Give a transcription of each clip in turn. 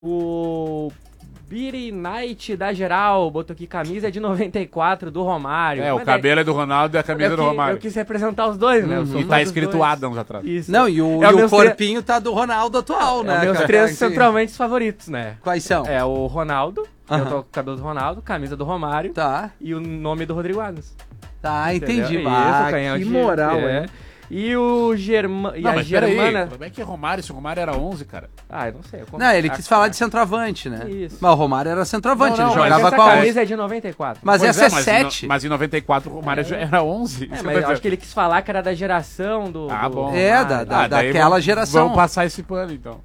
O Beery Knight da geral botou aqui camisa de 94 do Romário. O cabelo é do Ronaldo e a camisa do Romário. Eu quis representar os dois, né? E tá escrito Adams atrás. Isso. Não, e o corpinho tá do Ronaldo atual, né? Meus três centralmente favoritos, né? Quais são? É o Ronaldo, eu tô com o cabelo do Ronaldo, camisa do Romário. Tá. E o nome do Rodrigo Adams. Tá, entendi. Isso, que moral, é. E o Germana. Peraí, como é que é Romário? Se o Romário era 11, cara. Eu não sei. Não, ele quis falar de centroavante, né? Isso. Mas o Romário era centroavante, ele mas jogava essa com a camisa é de 94. Mas Pois essa é 7. Mas em 94 o Romário já era 11. Mas eu acho que ele quis falar que era da geração do... bom. Daquela geração. Vamos passar esse pano, então.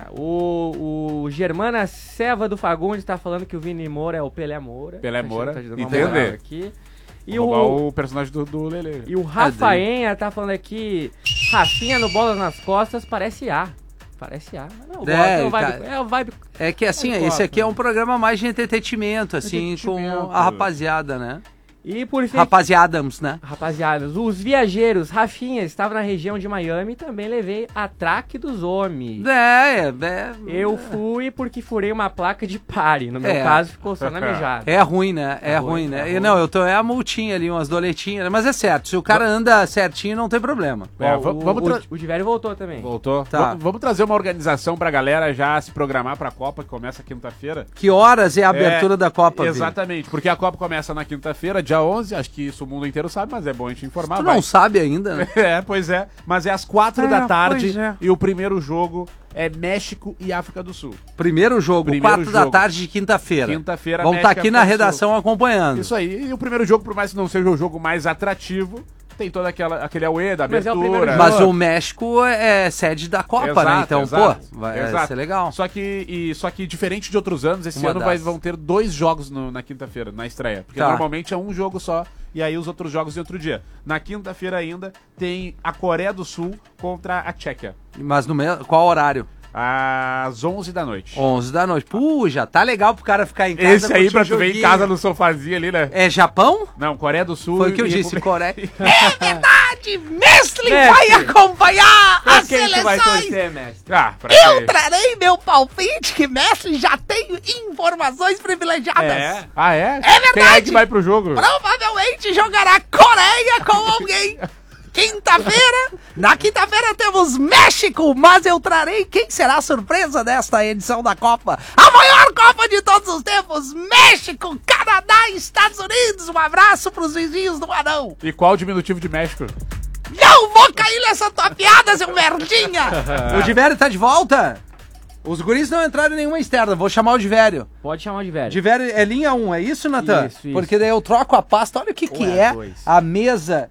O Germana Seva do Fagundes tá falando que o Vini Moura é o Pelé Moura. Pelé Moura, tá dando uma entender. moral aqui. E o personagem do Lele. E o Rafaenha tá falando aqui, Rafinha no Bolas nas Costas parece A. Parece A. Mas não, o vibe... É que assim, esse aqui é um programa mais de entretenimento, assim, com a rapaziada, né? E por fim... Rapaziadams, né? Rapaziadas, os viajeiros, Rafinha, estava na região de Miami e também levei a traque dos homens. Eu fui porque furei uma placa de pare. No meu caso, ficou só na mijada. É ruim, né? É ruim, né? E não, é a multinha ali, umas doletinhas. Mas é certo, se o cara anda certinho, não tem problema. O Divério voltou também. Voltou. Tá. Vamos trazer uma organização pra galera já se programar pra Copa, que começa quinta-feira. Que horas é a abertura da Copa, Exatamente, porque a Copa começa na quinta-feira, dia 11, acho que isso o mundo inteiro sabe, mas é bom a gente informar. Tu não sabe ainda, né? Pois é. Mas é às 4 da tarde e o primeiro jogo é México e África do Sul. Primeiro jogo, 4 da tarde de quinta-feira. Quinta-feira, vamos estar aqui na redação acompanhando. Isso aí. E o primeiro jogo, por mais que não seja o jogo mais atrativo, tem todo aquele auê da abertura. Mas o México é sede da Copa, né? Então, vai ser legal. Só que diferente de outros anos, esse ano vão ter 2 jogos na quinta-feira, na estreia. Porque normalmente é um jogo só, e aí os outros jogos em outro dia. Na quinta-feira ainda tem a Coreia do Sul contra a Tchequia. Mas qual horário? Às 11 da noite. 11 da noite. Já tá legal pro cara ficar em casa. Esse aí pra tu ver em casa no sofazinho ali, né? É Japão? Não, Coreia do Sul. Foi o que eu disse, Coreia. É verdade! Mestre vai acompanhar as seleções! Vai torcer, mestre? Eu trarei meu palpite que Mestre já tem informações privilegiadas. É verdade! Quem é que vai pro jogo? Provavelmente jogará Coreia com alguém. Na quinta-feira temos México, mas eu trarei quem será a surpresa desta edição da Copa. A maior Copa de todos os tempos, México, Canadá e Estados Unidos. Um abraço pros vizinhos do Anão. E qual o diminutivo de México? Não vou cair nessa tua piada, seu merdinha. O Divério tá de volta? Os guris não entraram em nenhuma externa, vou chamar o Divério. Pode chamar o Divério. Divério é linha 1, é isso, Natan? Isso. Porque daí eu troco a pasta, olha o que é a mesa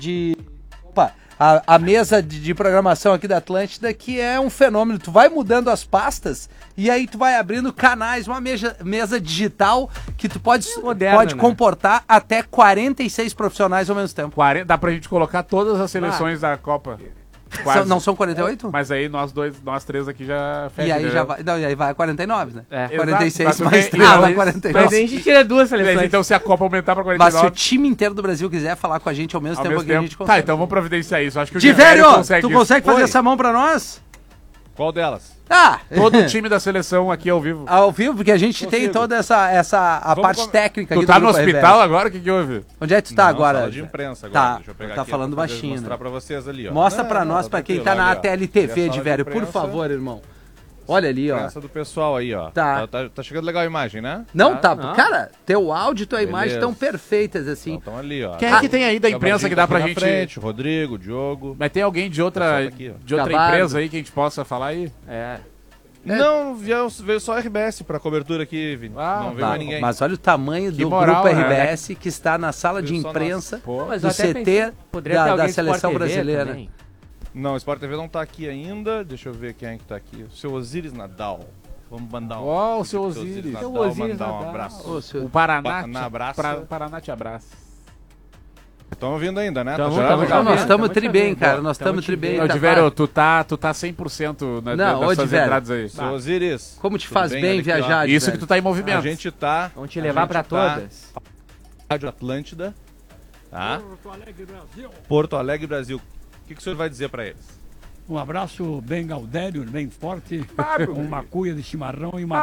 a mesa de programação aqui da Atlântida, que é um fenômeno. Tu vai mudando as pastas e aí tu vai abrindo canais, uma mesa digital que tu pode comportar até 46 profissionais ao mesmo tempo. Dá pra gente colocar todas as seleções da Copa. Não são 48? Mas aí nós três aqui já fecha. E aí já vai, e aí vai a 49, né? 46 exato, mais 3 vai 49. Mas a gente tira 2 seleções. Então se a Copa aumentar pra 49... Mas se o time inteiro do Brasil quiser falar com a gente ao mesmo tempo, a gente consegue. Tá, então vamos providenciar isso. Acho que o Divério, tu consegue fazer essa mão pra nós? Qual delas? Todo o time da seleção aqui ao vivo. Ao vivo, porque a gente tem toda a parte técnica aqui do no hospital agora? O que houve? Onde é que tu tá agora? Sala de imprensa agora. Deixa eu pegar aqui falando baixinho. Mostrar pra vocês ali, ó. Mostra pra nós, pra quem tá na ATL-TV, Divério, por favor, irmão. Olha ali, ó. Essa do pessoal aí, ó. Tá chegando legal a imagem, né? Não, tá. Cara, teu áudio e tua imagem estão perfeitas, assim. Estão ali, ó. Quem é que tem aí da imprensa que dá pra gente... frente, Rodrigo, Diogo. Mas tem alguém de outra empresa aí que a gente possa falar aí? Não, veio só a RBS pra cobertura aqui, Vini. Não veio mais ninguém. Mas olha o tamanho do grupo RBS que está na sala de imprensa do CT da seleção brasileira. Também. Não, o Sport TV não tá aqui ainda. Deixa eu ver quem é que tá aqui. O seu Osiris Nadal. Vamos mandar o seu Osiris. Mandar um abraço. O Paraná te abraça. Estão ouvindo ainda, né? Nós estamos tri bem, cara. Nós estamos tri bem. Divério, tu tá 100% nas suas entradas aí. Seu Osiris. Como te faz bem viajar, Isso que tu tá em movimento. A gente tá... Vamos te levar pra todas. Rádio Atlântida. Tá? Porto Alegre, Brasil. O que o senhor vai dizer pra eles? Um abraço bem gaudério, bem forte. Uma cuia de chimarrão e uma